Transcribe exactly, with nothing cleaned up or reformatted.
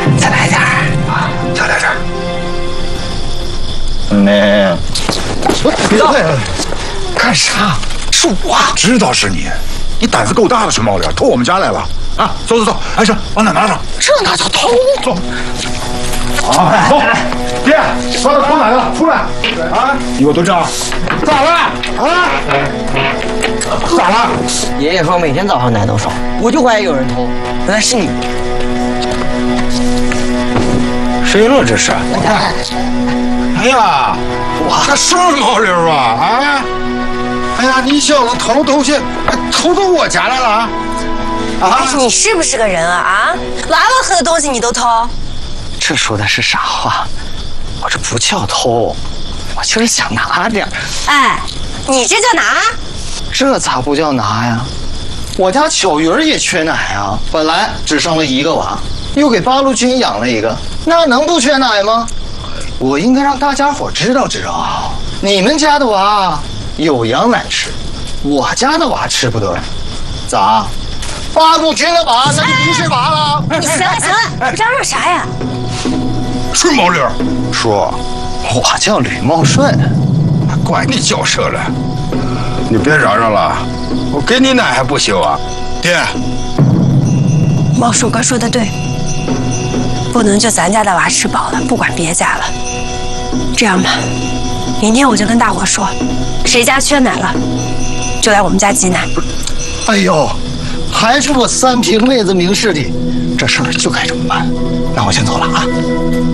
再来点儿啊， 再来点儿。 没， 别动！干啥？是我知道是你，你胆子够大的，孙毛脸，偷我们家来了啊！走走走，哎，是往哪拿上？ 这哪叫偷？ 走。啊，走！爹，把他偷哪来了？出来！啊，你给我蹲着啊！咋了？啊？咋了？ 爷爷说每天早上奶都少，我就怀疑有人偷，原来是你。 谁了这是？哎呀，哇，这是毛驴啊！啊！哎呀，你小子偷东西，偷到我家来了啊！ 啊！你是不是个人啊？啊！娃娃喝的东西你都偷？ 这说的是啥话？我这不叫偷，我就是想拿点。 哎，你这叫拿？ 这咋不叫拿呀？我家小鱼儿也缺奶啊，本来只生了一个娃，又给八路军养了一个，那能不缺奶吗？我应该让大家伙知道知道啊，你们家的娃有羊奶吃，我家的娃吃不得。咋？八路军的娃那就不是娃了？ 你行了行了，嚷嚷啥呀？ 是毛驴，说， 我叫吕茂顺， 管你叫什了？你别嚷嚷了，我给你奶还不行啊，爹。 毛叔哥说的对，不能就咱家的娃吃饱了，不管别家了。这样吧，明天我就跟大伙说，谁家缺奶了，就来我们家挤奶。 哎呦，还是我三平妹子明事理，这事儿就该这么办。那我先走了啊。